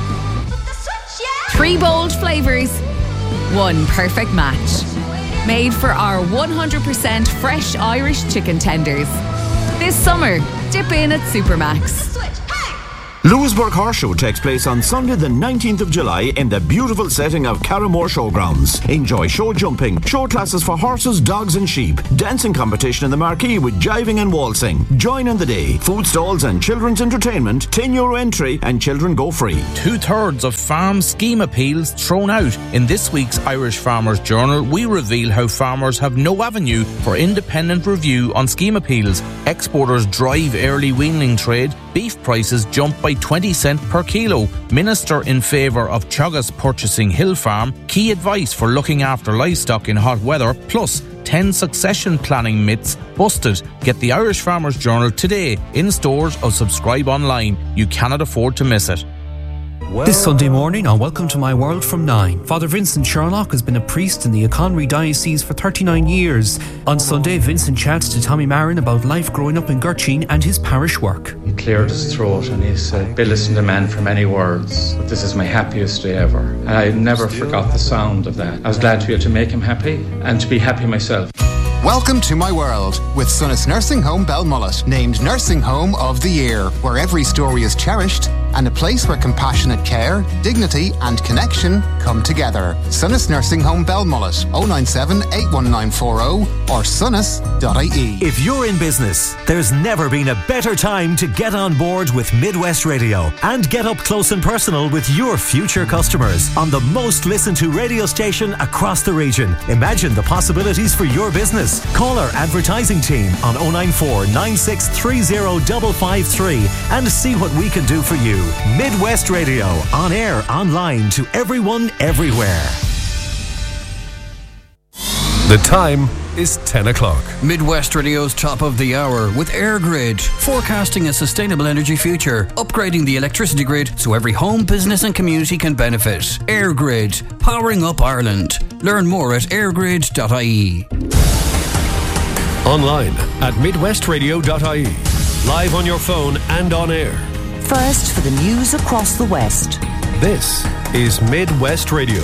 3 bold flavours, 1 perfect match. Made for our 100% fresh Irish chicken tenders. This summer, dip in at Supermax. Lewisburg Horse Show takes place on Sunday the 19th of July in the beautiful setting of Carramore Showgrounds. Enjoy show jumping, show classes for horses, dogs and sheep, dancing competition in the marquee with jiving and waltzing. Join in the day. Food stalls and children's entertainment, €10 entry and children go free. 2/3 of farm scheme appeals thrown out. In this week's Irish Farmers Journal, we reveal how farmers have no avenue for independent review on scheme appeals. Exporters drive early weaning trade. Beef prices jump by 20 cents per kilo. Minister in favour of Teagasc purchasing Hill Farm. Key advice for looking after livestock in hot weather. Plus 10 succession planning myths busted. Get the Irish Farmers Journal today in stores or subscribe online. You cannot afford to miss it. This Sunday morning on Welcome to My World from 9, Father Vincent Sherlock has been a priest in the Conwy Diocese for 39 years. On Sunday, Vincent chats to Tommy Marin about life growing up in Gurteen and his parish work. He cleared his throat and he said, "Be listening to man for many words, but this is my happiest day ever." And I never forgot the sound of that. I was glad to be able to make him happy and to be happy myself. Welcome to My World with Sunnis Nursing Home Belmullet, named Nursing Home of the Year, where every story is cherished and a place where compassionate care, dignity and connection come together. Sunnis Nursing Home Belmullet, 097 81940 or sunnis.ie. If you're in business, there's never been a better time to get on board with Midwest Radio and get up close and personal with your future customers on the most listened to radio station across the region. Imagine the possibilities for your business. Call our advertising team on 094 9630 553 and see what we can do for you. Midwest Radio, on air, online, to everyone, everywhere. The time is 10 o'clock. Midwest Radio's top of the hour with AirGrid, forecasting a sustainable energy future, upgrading the electricity grid so every home, business and community can benefit. AirGrid, powering up Ireland. Learn more at airgrid.ie. Online at midwestradio.ie. Live on your phone and on air. First for the news across the West. This is Midwest Radio.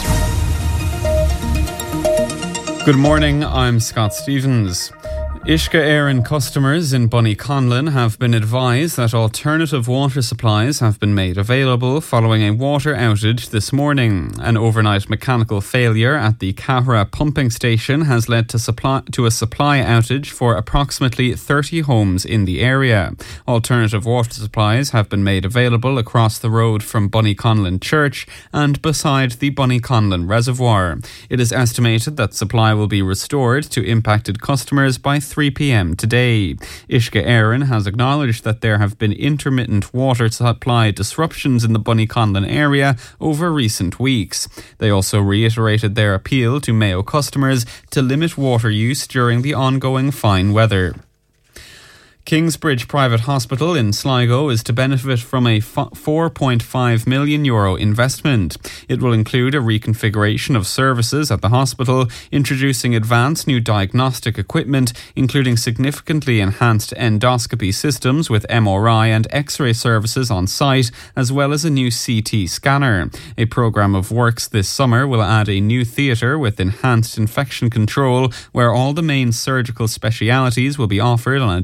Good morning, I'm Scott Stevens. Uisce Éireann customers in Bunnyconlin have been advised that alternative water supplies have been made available following a water outage this morning. An overnight mechanical failure at the Cahra pumping station has led to a supply outage for approximately 30 homes in the area. Alternative water supplies have been made available across the road from Bunnyconlin Church and beside the Bunnyconlin Reservoir. It is estimated that supply will be restored to impacted customers by 3 p.m. today. Uisce Éireann has acknowledged that there have been intermittent water supply disruptions in the Bunnyconlin area over recent weeks. They also reiterated their appeal to Mayo customers to limit water use during the ongoing fine weather. Kingsbridge Private Hospital in Sligo is to benefit from a €4.5 million investment. It will include a reconfiguration of services at the hospital, introducing advanced new diagnostic equipment, including significantly enhanced endoscopy systems with MRI and X-ray services on site, as well as a new CT scanner. A programme of works this summer will add a new theatre with enhanced infection control, where all the main surgical specialities will be offered on a day case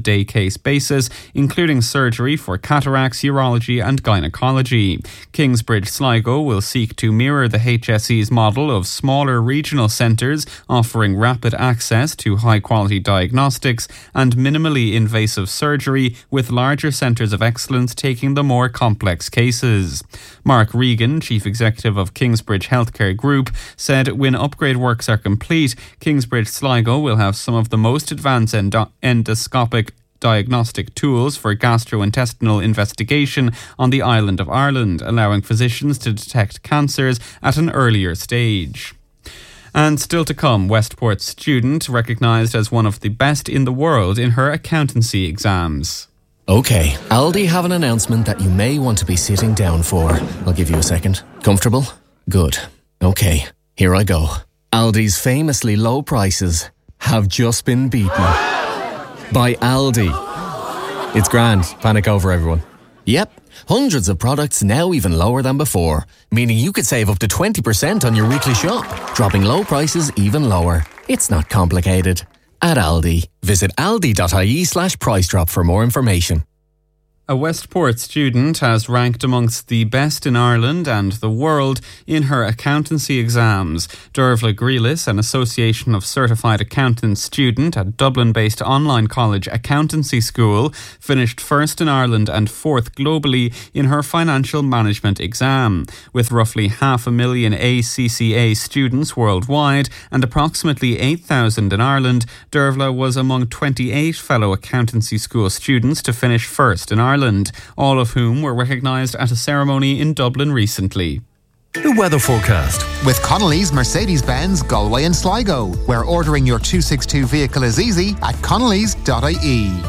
case-by-case basis, including surgery for cataracts, urology and gynecology. Kingsbridge Sligo will seek to mirror the HSE's model of smaller regional centres offering rapid access to high-quality diagnostics and minimally invasive surgery, with larger centres of excellence taking the more complex cases. Mark Regan, Chief Executive of Kingsbridge Healthcare Group, said when upgrade works are complete, Kingsbridge Sligo will have some of the most advanced endoscopic diagnostic tools for gastrointestinal investigation on the island of Ireland, allowing physicians to detect cancers at an earlier stage. And still to come, Westport student recognised as one of the best in the world in her accountancy exams. OK, Aldi have an announcement that you may want to be sitting down for. I'll give you a second. Comfortable? Good. OK, here I go. Aldi's famously low prices have just been beaten by Aldi. It's grand. Panic over, everyone. Yep, hundreds of products now even lower than before, meaning you could save up to 20% on your weekly shop, dropping low prices even lower. It's not complicated. At Aldi. Visit aldi.ie/price drop for more information. A Westport student has ranked amongst the best in Ireland and the world in her accountancy exams. Dervla Grealis, an Association of Certified Accountants student at Dublin-based online college accountancy school, finished first in Ireland and fourth globally in her financial management exam. With roughly 500,000 ACCA students worldwide and approximately 8,000 in Ireland, Dervla was among 28 fellow accountancy school students to finish first in Ireland, all of whom were recognised at a ceremony in Dublin recently. The weather forecast. With Connolly's Mercedes-Benz Galway and Sligo, where ordering your 262 vehicle is easy at connellys.ie.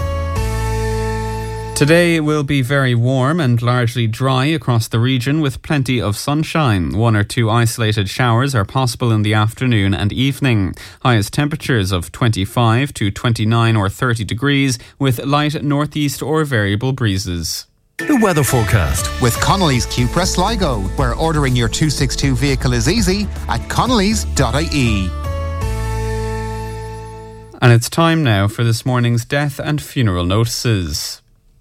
Today will be very warm and largely dry across the region with plenty of sunshine. 1 or 2 isolated showers are possible in the afternoon and evening. Highest temperatures of 25 to 29 or 30 degrees with light northeast or variable breezes. The weather forecast. With Connolly's Cupra Sligo, where ordering your 262 vehicle is easy at connellys.ie. And it's time now for this morning's death and funeral notices.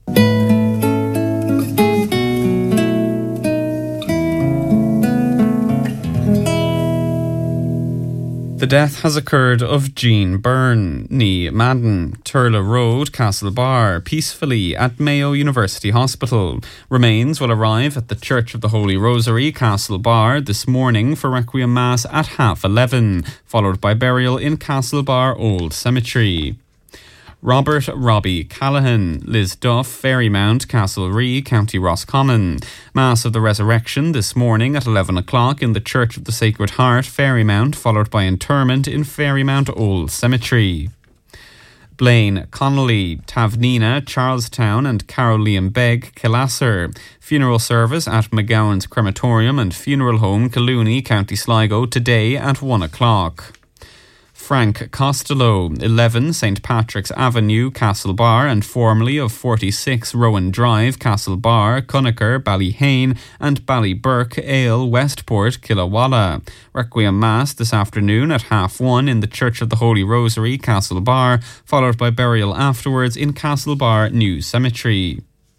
The death has occurred of Jean Byrne, ní Madden, Turla Road, Castlebar, peacefully at Mayo University Hospital. Remains will arrive at the Church of the Holy Rosary, Castlebar, this morning for Requiem Mass at 11:30, followed by burial in Castlebar Old Cemetery. Robert Robbie Callahan, Liz Duff, Ferrymount, Castlerea, County Roscommon. Mass of the Resurrection this morning at 11 o'clock in the Church of the Sacred Heart, Ferrymount, followed by interment in Ferrymount Old Cemetery. Blaine Connolly, Tavnina, Charlestown and Carol Liam Begg, Killasser. Funeral service at McGowan's Crematorium and Funeral Home, Collooney, County Sligo today at 1 o'clock. Frank Costello, 11 St Patrick's Avenue, Castlebar, and formerly of 46 Rowan Drive, Castlebar, Conacher, Ballyhane and Ballyburke, Ale, Westport, Killawalla. Requiem Mass this afternoon at 1:30 in the Church of the Holy Rosary, Castlebar, followed by burial afterwards in Castlebar New Cemetery.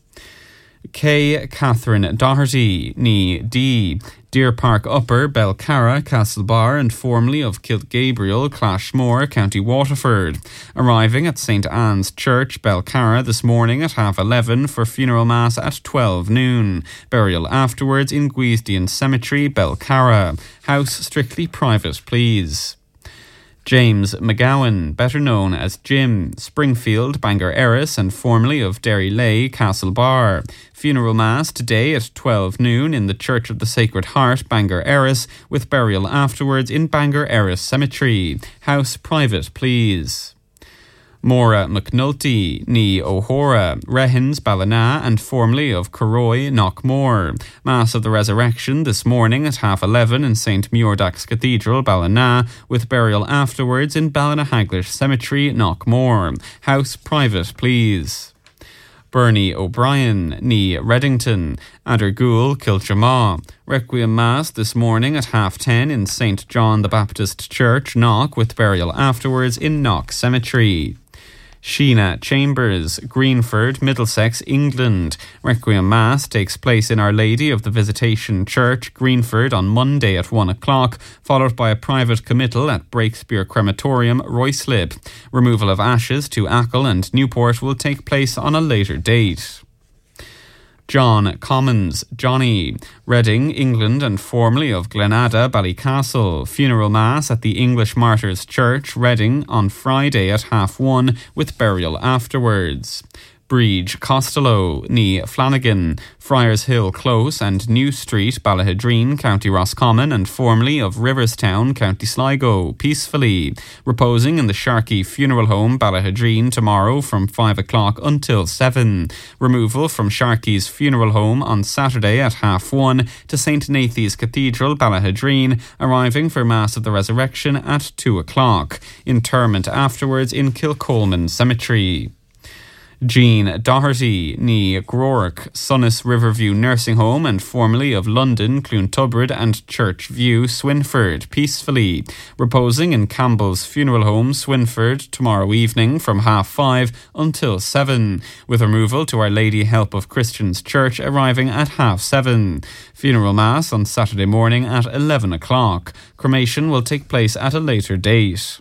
K. Catherine Doherty, ní D. Deer Park Upper, Belcarra, Castlebar, and formerly of Kilgabriel, Clashmore, County Waterford. Arriving at St Anne's Church, Belcarra, this morning at 11:30 for funeral mass at 12 noon. Burial afterwards in Guisdian Cemetery, Belcarra. House strictly private, please. James McGowan, better known as Jim, Springfield, Bangor Erris, and formerly of Derry Lay, Castlebar. Funeral Mass today at 12 noon in the Church of the Sacred Heart, Bangor Erris, with burial afterwards in Bangor Erris Cemetery. House private, please. Maura McNulty, ní O'Hora, Rehins, Ballina, and formerly of Corroy, Knockmore. Mass of the Resurrection this morning at 11:30 in St Muirdax Cathedral, Ballina, with burial afterwards in Ballinahaglish Cemetery, Knockmore. House private, please. Bernie O'Brien, ní Reddington, Adergool, Kiltramaw. Requiem Mass this morning at 10:30 in St John the Baptist Church, Knock, with burial afterwards in Knock Cemetery. Sheena Chambers, Greenford, Middlesex, England. Requiem Mass takes place in Our Lady of the Visitation Church, Greenford, on Monday at 1 o'clock, followed by a private committal at Breakspear Crematorium, Ruislip. Removal of ashes to Achill and Newport will take place on a later date. John Commons, Johnny, Reading, England, and formerly of Glenada, Ballycastle. Funeral Mass at the English Martyrs Church, Reading, on Friday at 1:30 with burial afterwards. Breege, Costello, ní Flanagan, Friars Hill Close and New Street, Ballahadreen, County Roscommon, and formerly of Riverstown, County Sligo, peacefully. Reposing in the Sharkey Funeral Home, Ballahadreen, tomorrow from 5 o'clock until 7. Removal from Sharkey's Funeral Home on Saturday at 1:30 to St. Nathan's Cathedral, Ballahadreen, arriving for Mass of the Resurrection at 2 o'clock. Interment afterwards in Kilcolman Cemetery. Jean Doherty, ní Groark, Sunnis Riverview Nursing Home and formerly of London, Clontubbard and Church View, Swinford, peacefully. Reposing in Campbell's Funeral Home, Swinford, tomorrow evening from 5:30 until 7, with removal to Our Lady Help of Christians Church arriving at 7:30. Funeral Mass on Saturday morning at 11 o'clock. Cremation will take place at a later date.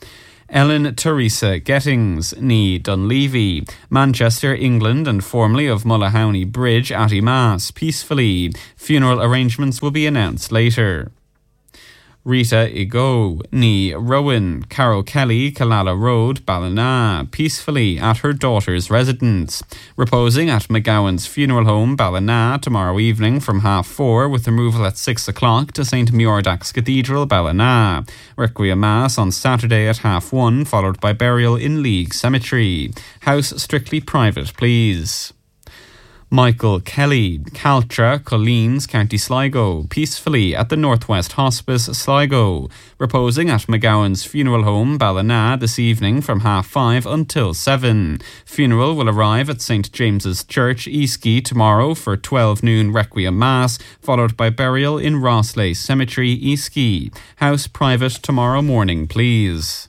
Ellen Teresa Gettings, ní Dunleavy, Manchester, England, and formerly of Mullahowney Bridge, Atty Mass, peacefully. Funeral arrangements will be announced later. Rita Igo, ní Rowan, Carol Kelly, Killala Road, Ballina, peacefully at her daughter's residence. Reposing at McGowan's Funeral Home, Ballina, tomorrow evening from 4:30 with removal at 6 o'clock to St. Muirdax Cathedral, Ballina. Requiem Mass on Saturday at 1:30, followed by burial in League Cemetery. House strictly private, please. Michael Kelly, Caltra, Colleen's, County Sligo, peacefully at the Northwest Hospice, Sligo. Reposing at McGowan's Funeral Home, Ballina, this evening from 5:30 until 7. Funeral will arrive at St. James's Church, Eastkey, tomorrow for 12 noon Requiem Mass, followed by burial in Rossley Cemetery, Eastkey. House private tomorrow morning, please.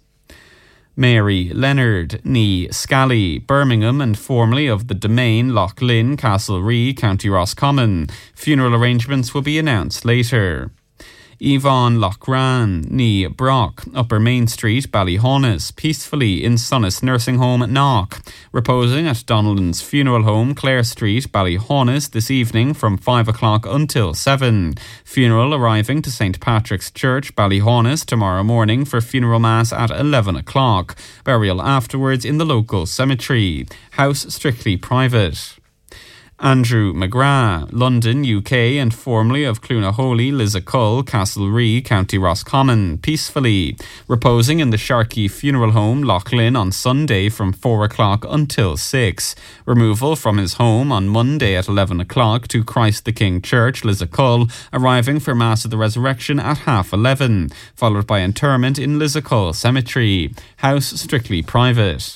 Mary Leonard, ní Scally, Birmingham, and formerly of the Domain, Loch Lynn, Castlerea, County Roscommon. Funeral arrangements will be announced later. Yvonne Lochran, ní Brock, Upper Main Street, Ballyhonus, peacefully in Sunnis Nursing Home, Knock. Reposing at Donaldon's Funeral Home, Clare Street, Ballyhonus, this evening from 5 o'clock until 7. Funeral arriving to St. Patrick's Church, Ballyhonus, tomorrow morning for funeral mass at 11 o'clock. Burial afterwards in the local cemetery. House strictly private. Andrew McGrath, London, UK, and formerly of Clunaholy, Lissacull, Castlerea, County Roscommon, peacefully. Reposing in the Sharkey Funeral Home, Loch Lynn, on Sunday from 4 o'clock until 6. Removal from his home on Monday at 11 o'clock to Christ the King Church, Lissacull, arriving for Mass of the Resurrection at 11:30, followed by interment in Lissacull Cemetery. House strictly private.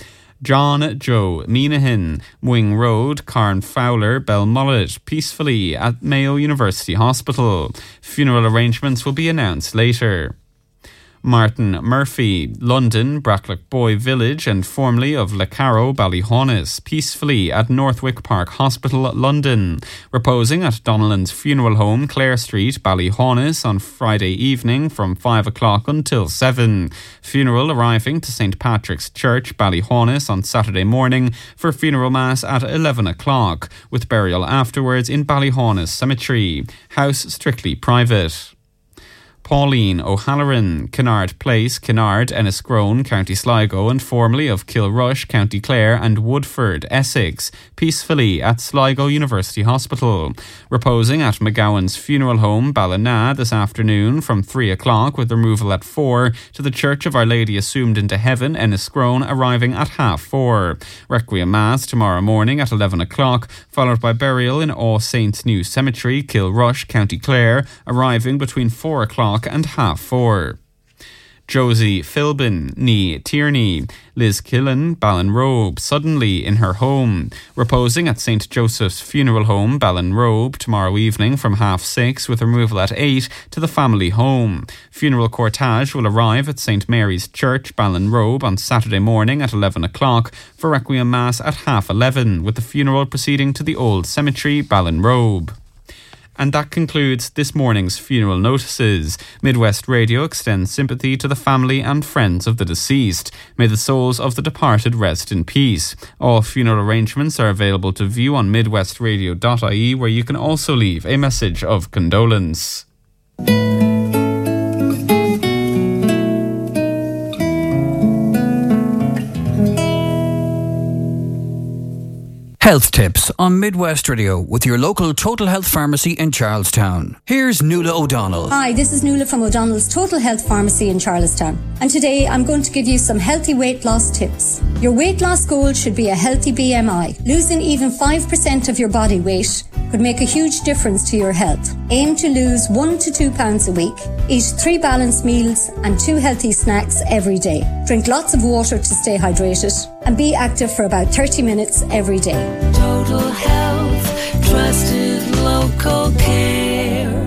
John Joe Minahan, Wing Road, Carn Fowler, Belmullet, peacefully at Mayo University Hospital. Funeral arrangements will be announced later. Martin Murphy, London, Bracklock Boy Village, and formerly of Lecarrow, Ballyhonus, peacefully at Northwick Park Hospital, London. Reposing at Donnellan's Funeral Home, Clare Street, Ballyhonus, on Friday evening from 5 o'clock until 7. Funeral arriving to St. Patrick's Church, Ballyhonus, on Saturday morning for funeral mass at 11 o'clock, with burial afterwards in Ballyhonus Cemetery. House strictly private. Pauline O'Halloran, Kinnard Place, Kinnard, Enniscrone, County Sligo, and formerly of Kilrush, County Clare, and Woodford, Essex, peacefully at Sligo University Hospital. Reposing at McGowan's Funeral Home, Ballina, this afternoon from 3 o'clock, with removal at 4 to the Church of Our Lady Assumed into Heaven, Enniscrone, arriving at 4:30. Requiem Mass tomorrow morning at 11 o'clock, followed by burial in All Saints New Cemetery, Kilrush, County Clare, arriving between 4 o'clock and 4:30. Josie Philbin, Nee Tierney, Liz Killen, Ballinrobe, suddenly in her home. Reposing at St. Joseph's Funeral Home, Ballinrobe, tomorrow evening from 6:30 with removal at 8 to the family home. Funeral cortege will arrive at St. Mary's Church, Ballinrobe on Saturday morning at 11 o'clock for Requiem Mass at 11:30, with the funeral proceeding to the Old Cemetery, Ballinrobe. And that concludes this morning's funeral notices. Midwest Radio extends sympathy to the family and friends of the deceased. May the souls of the departed rest in peace. All funeral arrangements are available to view on midwestradio.ie, where you can also leave a message of condolence. Health tips on Midwest Radio with your local Total Health Pharmacy in Charlestown. Here's Nuala O'Donnell. Hi, this is Nuala from O'Donnell's Total Health Pharmacy in Charlestown. And today I'm going to give you some healthy weight loss tips. Your weight loss goal should be a healthy BMI. Losing even 5% of your body weight could make a huge difference to your health. Aim to lose 1 to 2 pounds a week. Eat 3 balanced meals and 2 healthy snacks every day. Drink lots of water to stay hydrated and be active for about 30 minutes every day. Total Health, trusted local care.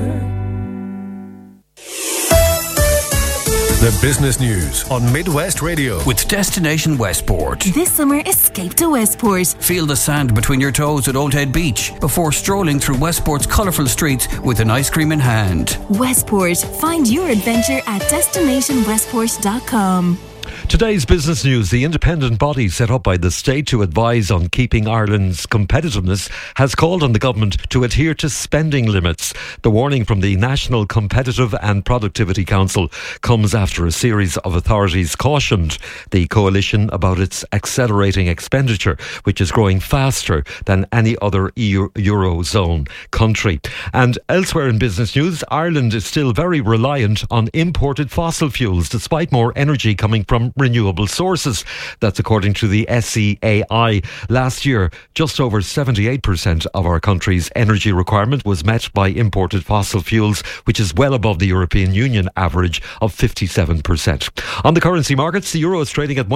The business news on Midwest Radio with Destination Westport. This summer, escape to Westport. Feel the sand between your toes at Old Head Beach before strolling through Westport's colourful streets with an ice cream in hand. Westport. Find your adventure at destinationwestport.com. Today's business news. The independent body set up by the state to advise on keeping Ireland's competitiveness has called on the government to adhere to spending limits. The warning from the National Competitive and Productivity Council comes after a series of authorities cautioned the coalition about its accelerating expenditure, which is growing faster than any other Eurozone country. And elsewhere in business news, Ireland is still very reliant on imported fossil fuels, despite more energy coming from renewable sources. That's according to the SEAI. Last year, just over 78% of our country's energy requirement was met by imported fossil fuels, which is well above the European Union average of 57%. On the currency markets, the euro is trading at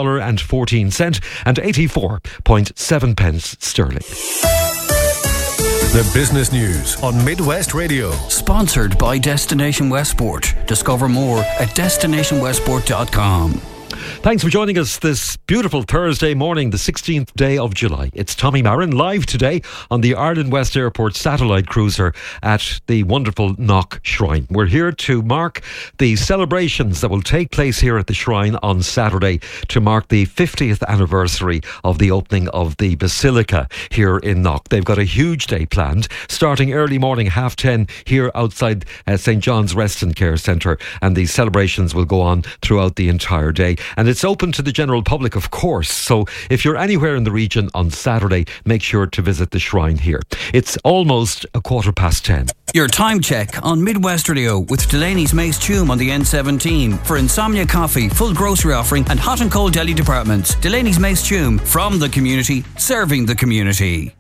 $1.14 and 84.7 pence sterling. The business news on Midwest Radio. Sponsored by Destination Westport. Discover more at destinationwestport.com. Thanks for joining us this beautiful Thursday morning, the 16th day of July. It's Tommy Marin, live today on the Ireland West Airport satellite cruiser at the wonderful Knock Shrine. We're here to mark the celebrations that will take place here at the Shrine on Saturday to mark the 50th anniversary of the opening of the Basilica here in Knock. They've got a huge day planned, starting early morning, 10:30 here outside St. John's Rest and Care Centre, and the celebrations will go on throughout the entire day. And it's open to the general public, of course. So if you're anywhere in the region on Saturday, make sure to visit the Shrine here. It's almost 10:15. Your time check on Midwest Radio with Delaney's Mace Tume on the N17 for Insomnia Coffee, full grocery offering and hot and cold deli departments. Delaney's Mace Tume, from the community, serving the community.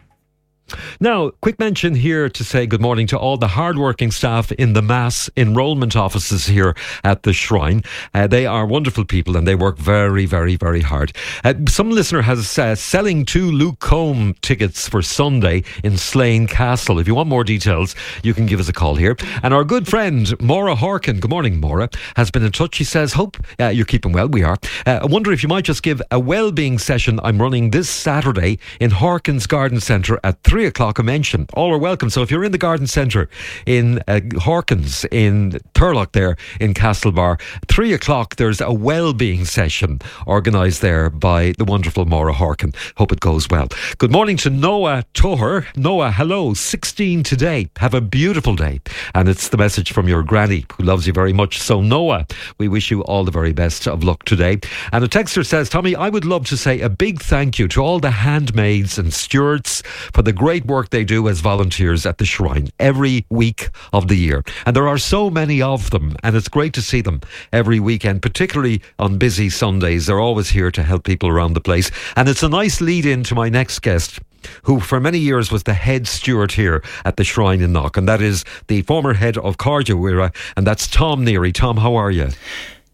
Now, quick mention here to say good morning to all the hard-working staff in the mass enrolment offices here at the Shrine. They are wonderful people and they work very, very, very hard. Some listener has selling 2 Luke Combe tickets for Sunday in Slane Castle. If you want more details, you can give us a call here. And our good friend, Maura Harkin, good morning, Maura, has been in touch. She says, hope you're keeping well. We are. I wonder if you might just give a well-being session I'm running this Saturday in Harkin's Garden Centre at 3 o'clock a mention. All are welcome. So if you're in the Garden Centre in Harkins in Turlock there in Castlebar, 3 o'clock there's a well-being session organised there by the wonderful Maura Harkin. Hope it goes well. Good morning to Noah Toher. Noah, hello. 16 today. Have a beautiful day. And it's the message from your granny who loves you very much. So Noah, we wish you all the very best of luck today. And a texter says, Tommy, I would love to say a big thank you to all the handmaids and stewards for the great work they do as volunteers at the Shrine every week of the year. And there are so many of them, and it's great to see them every weekend, particularly on busy Sundays. They're always here to help people around the place. And it's a nice lead in to my next guest, who for many years was the head steward here at the Shrine in Knock, and that is the former head of Cardia Wira, and that's Tom Neary. Tom, how are you?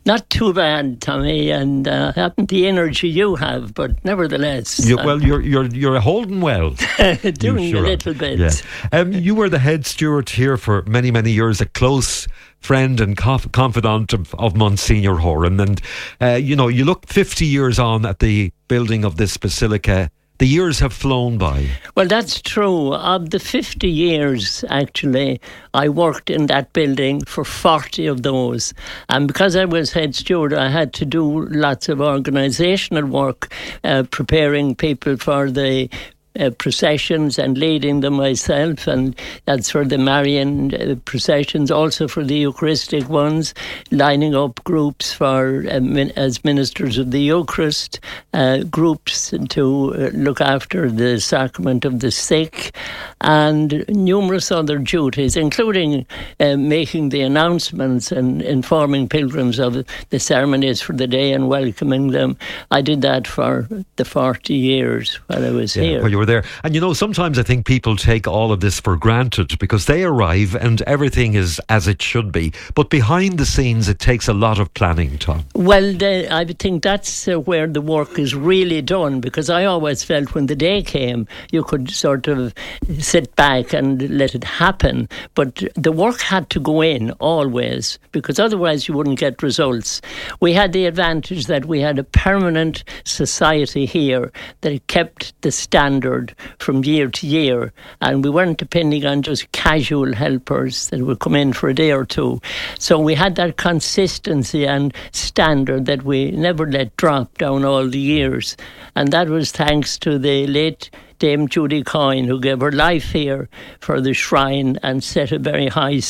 Not too bad, Tommy, and haven't the energy you have, but nevertheless. You're holding well. Doing a little bit. Yeah. You were the head steward here for many, many years, a close friend and confidant of Monsignor Horan, and you look 50 years on at the building of this basilica. The years have flown by. Well, that's true. Of the 50 years, actually, I worked in that building for 40 of those. And because I was head steward, I had to do lots of organisational work, preparing people for the processions and leading them myself, and that's for the Marian processions, also for the Eucharistic ones, lining up groups for as ministers of the Eucharist, groups to look after the sacrament of the sick, and numerous other duties, including making the announcements and informing pilgrims of the ceremonies for the day and welcoming them. I did that for the 40 years while I was here. Well, you were there. And sometimes I think people take all of this for granted because they arrive and everything is as it should be. But behind the scenes, it takes a lot of planning, Tom. Well, I think that's where the work is really done, because I always felt when the day came, you could sort of sit back and let it happen. But the work had to go in always, because otherwise you wouldn't get results. We had the advantage that we had a permanent society here that kept the standard from year to year, and we weren't depending on just casual helpers that would come in for a day or two. So we had that consistency and standard that we never let drop down all the years, and that was thanks to the late Dame Judy Coyne, who gave her life here for the shrine and set a very high